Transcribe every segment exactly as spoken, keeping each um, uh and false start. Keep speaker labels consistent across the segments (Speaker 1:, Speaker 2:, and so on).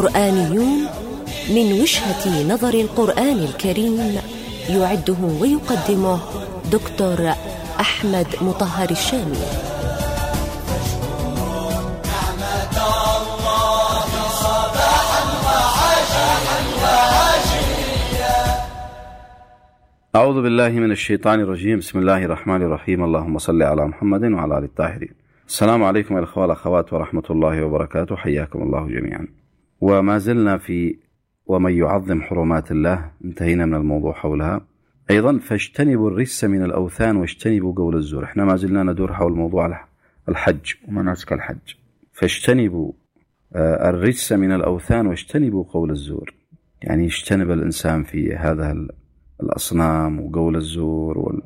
Speaker 1: قرآنيون من وجهة نظر القرآن الكريم، يعده ويقدمه دكتور أحمد مطهر الشامي.
Speaker 2: أعوذ بالله من الشيطان الرجيم. بسم الله الرحمن الرحيم. اللهم صل على محمد وعلى آل الطاهرين. السلام عليكم يا الأخوة والأخوات ورحمة الله وبركاته، حياكم الله جميعا. وما زلنا في ومن يعظم حرمات الله، انتهينا من الموضوع حولها. أيضا فاجتنبوا الرجس من الأوثان واجتنبوا قول الزور. احنا ما زلنا ندور حول موضوع الحج ومناسك الحج. فاجتنبوا الرجس من الأوثان واجتنبوا قول الزور، يعني يجتنب الإنسان في هذا الأصنام وقول الزور وال...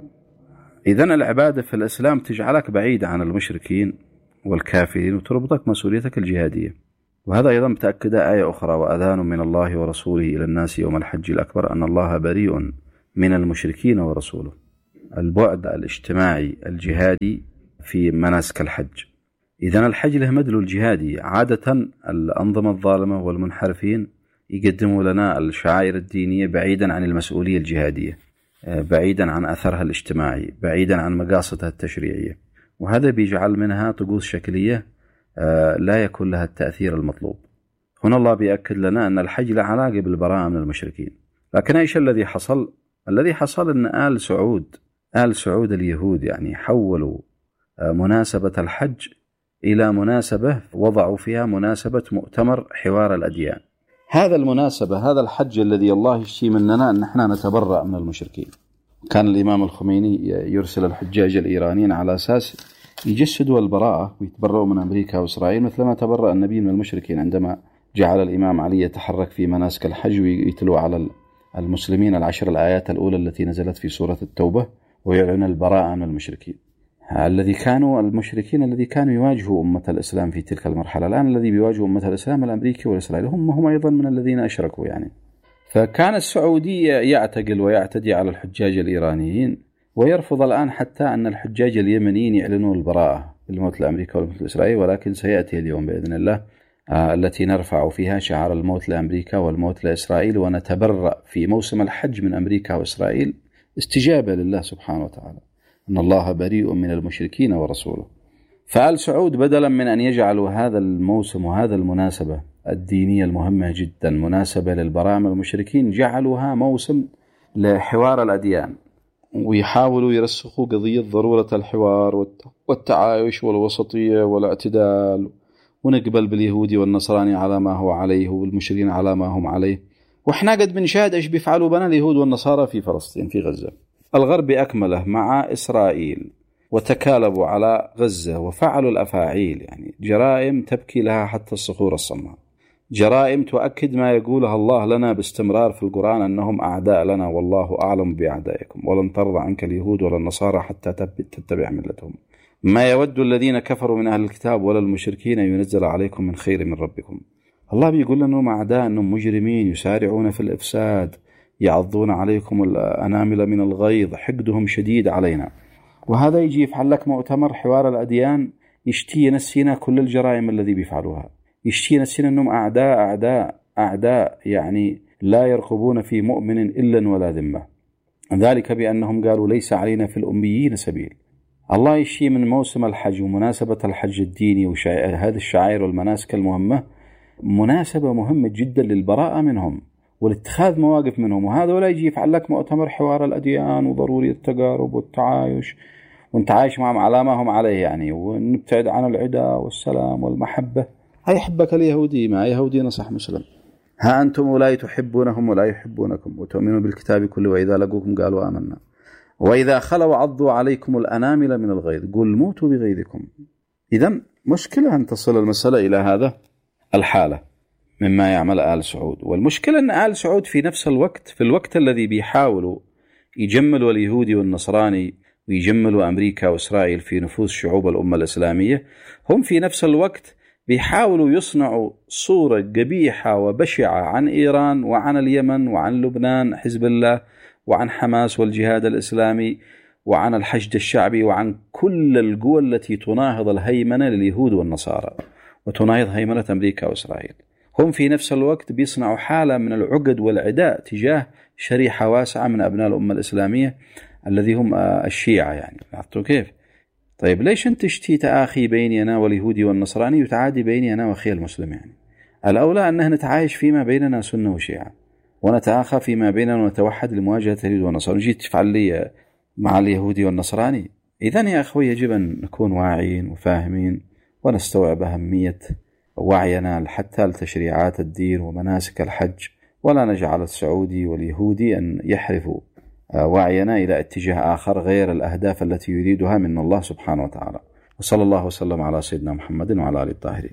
Speaker 2: إذن العبادة في الإسلام تجعلك بعيد عن المشركين والكافرين وتربطك مسؤوليتك الجهادية. وهذا أيضا متأكد آية أخرى: وأذان من الله ورسوله إلى الناس يوم الحج الأكبر أن الله بريء من المشركين ورسوله. البعد الاجتماعي الجهادي في مناسك الحج. إذن الحج له مدلول الجهادي. عادة الأنظمة الظالمة والمنحرفين يقدموا لنا الشعائر الدينية بعيدا عن المسؤولية الجهادية، بعيدا عن أثرها الاجتماعي، بعيدا عن مقاصدها التشريعية، وهذا بيجعل منها طقوس شكلية لا يكون لها التأثير المطلوب. هنا الله بيأكد لنا أن الحج له علاقة بالبراءة من المشركين. لكن إيش الذي حصل؟ الذي حصل أن آل سعود آل سعود اليهود يعني حولوا مناسبة الحج إلى مناسبة وضعوا فيها مناسبة مؤتمر حوار الأديان. هذا المناسبة، هذا الحج الذي الله يشتي مننا أن احنا نتبرأ من المشركين. كان الإمام الخميني يرسل الحجاج الإيرانيين على أساس يجسدوا البراءة ويتبرأوا من أمريكا وإسرائيل مثلما تبرأ النبي من المشركين عندما جعل الإمام علي يتحرك في مناسك الحج ويتلو على المسلمين العشر الآيات الأولى التي نزلت في سورة التوبة ويعلن البراءة من المشركين. الذي كانوا المشركين الذي كانوا يواجهوا أمة الإسلام في تلك المرحلة. الآن الذي بيواجهوا أمة الإسلام الأمريكي والإسرائيلي هم هم أيضا من الذين أشركوا يعني. فكان السعودي يعتقل ويعتدي على الحجاج الإيرانيين، ويرفض الآن حتى أن الحجاج اليمنيين يعلنوا البراءة بالموت لأمريكا والموت لإسرائيل. ولكن سيأتي اليوم بإذن الله آه التي نرفع فيها شعار الموت لأمريكا والموت لإسرائيل، ونتبرأ في موسم الحج من أمريكا وإسرائيل استجابة لله سبحانه وتعالى أن الله بريء من المشركين ورسوله. فآل سعود بدلا من أن يجعلوا هذا الموسم وهذا المناسبة الدينية المهمة جدا مناسبة للبراءة من المشركين، جعلوها موسم لحوار الأديان، ويحاولوا يرسخوا قضية ضرورة الحوار والتعايش والوسطية والاعتدال، ونقبل باليهودي والنصراني على ما هو عليه والمشركين على ما هم عليه. وإحنا قد بنشاهد إيش بيفعلوا بنا اليهود والنصارى في فلسطين في غزة. الغرب أكمله مع إسرائيل وتكالبوا على غزة وفعلوا الأفاعيل، يعني جرائم تبكي لها حتى الصخور الصماء، جرائم تؤكد ما يقولها الله لنا باستمرار في القرآن أنهم أعداء لنا والله أعلم بأعدائكم ولن ترضى عنك اليهود ولا النصارى حتى تتبع ملتهم. ما يود الذين كفروا من أهل الكتاب ولا المشركين ينزل عليكم من خير من ربكم. الله بيقول أنهم أعداء، أنهم مجرمين يسارعون في الإفساد، يعضون عليكم الأنامل من الغيظ، حقدهم شديد علينا. وهذا يجي يفعل لك مؤتمر حوار الأديان يشتي ينسينا كل الجرائم الذي بيفعلوها، يشتي ينسينا أنهم أعداء أعداء أعداء يعني لا يرقبون في مؤمن إلا ولا ذمة، ذلك بأنهم قالوا ليس علينا في الأميين سبيل. الله يشتي من موسم الحج ومناسبة الحج الديني وهذه الشعائر والمناسك المهمة مناسبة مهمة جدا للبراءة منهم والاتخاذ مواقف منهم. وهذا ولا يجي يفعل لك مؤتمر حوار الأديان وضروري التقارب والتعايش وانت عايش معهم على ما هم عليه يعني، ونبتعد عن العدا والسلام والمحبة. هاي يحبك اليهودي ما يهودي نصح مسلم. ها أنتم أولئك تحبونهم ولا يحبونكم وتؤمنون بالكتاب كله وإذا لقوكم قالوا آمنا وإذا خلوا عضوا عليكم الأنامل من الغيظ قل موتوا بغيظكم. إذن مشكلة أن تصل المسألة إلى هذا الحالة مما يعمل آل سعود. والمشكلة أن آل سعود في نفس الوقت في الوقت الذي بيحاولوا يجملوا اليهودي والنصراني ويجملوا أمريكا وإسرائيل في نفوس شعوب الأمة الإسلامية، هم في نفس الوقت بيحاولوا يصنعوا صورة قبيحة وبشعة عن إيران وعن اليمن وعن لبنان حزب الله وعن حماس والجهاد الإسلامي وعن الحشد الشعبي وعن كل القوى التي تناهض الهيمنة لليهود والنصارى وتناهض هيمنة أمريكا وإسرائيل. هم في نفس الوقت بيصنعوا حالة من العقد والعداء تجاه شريحة واسعة من أبناء الأمة الإسلامية الذي هم الشيعة. يعني كيف؟ طيب ليش أنت تشتي تآخي بيني أنا واليهودي والنصراني وتعادي بيني أنا وأخي المسلم؟ يعني الأولى أنه نتعايش فيما بيننا سنة وشيعة، ونتآخى فيما بيننا ونتوحد لمواجهة اليهود والنصارى. جيت تفعل لي مع اليهودي والنصراني؟ إذن يا أخوي يجب أن نكون واعيين وفاهمين ونستوعب أهمية وعينا حتى لتشريعات الدين ومناسك الحج، ولا نجعل السعودي واليهودي أن يحرفوا وعينا إلى اتجاه آخر غير الأهداف التي يريدها من الله سبحانه وتعالى. وصلى الله وسلم على سيدنا محمد وعلى آله الطاهرين.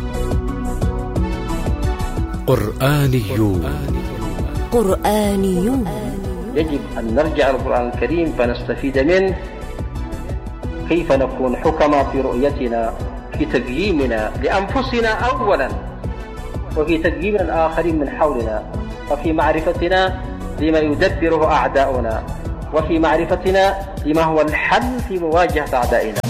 Speaker 3: قرآنيون
Speaker 1: قرآنيون
Speaker 4: يجب أن نرجع القرآن الكريم فنستفيد منه، كيف نكون حكما في رؤيتنا، في تقييمنا لأنفسنا أولا، وفي تقييم الآخرين من حولنا، وفي معرفتنا لما يدبره أعداؤنا، وفي معرفتنا لما هو الحل في مواجهة أعدائنا.